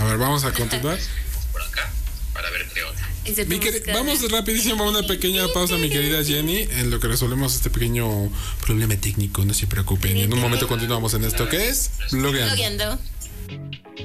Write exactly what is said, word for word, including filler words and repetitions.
ver, vamos a continuar. Por acá, para ver qué onda. Mi queri- vamos rapidísimo a una pequeña pausa, mi querida Jenny, en lo que resolvemos este pequeño problema técnico. No se preocupen. Y en un momento continuamos en esto que es Blogueando. Blogueando.